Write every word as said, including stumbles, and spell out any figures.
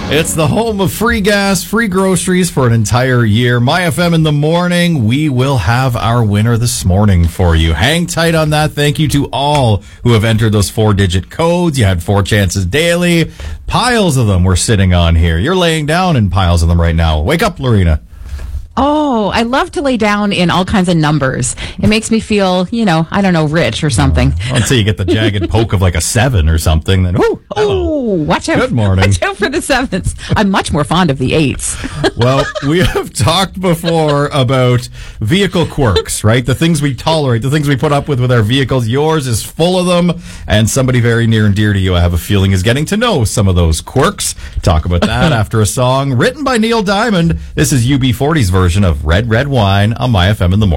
It's the home of free gas, free groceries for an entire year. My F M in the morning. We will have our winner this morning for you. Hang tight on that. Thank you to all who have entered those four-digit codes. You had four chances daily. Piles of them we're sitting on here. You're laying down in piles of them right now. Wake up, Lorena. Oh, I love to lay down in all kinds of numbers. It makes me feel, you know, I don't know, rich or something. Oh, until you get the jagged poke of like a seven or something. Then, ooh, oh, watch out. Good morning. Watch out for the sevens. I'm much more fond of the eights. Well, we have talked before about vehicle quirks, right? The things we tolerate, the things we put up with with our vehicles. Yours is full of them, and somebody very near and dear to you, I have a feeling, is getting to know some of those quirks. Talk about that after a song written by Neil Diamond. This is U B forty's version of Red Red Wine on My F M in the morning.